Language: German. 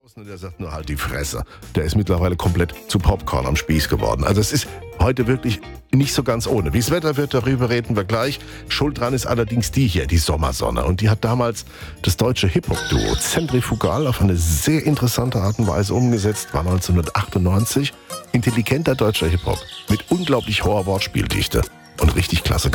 Und der sagt nur halt die Fresse. Der ist mittlerweile komplett zu Popcorn am Spieß geworden. Also es ist heute wirklich nicht so ganz ohne. Wie das Wetter wird, darüber reden wir gleich. Schuld dran ist allerdings die hier, die Sommersonne. Und die hat damals das deutsche Hip-Hop-Duo Zentrifugal auf eine sehr interessante Art und Weise umgesetzt. War 1998. Intelligenter deutscher Hip-Hop mit unglaublich hoher Wortspieldichte und richtig klasse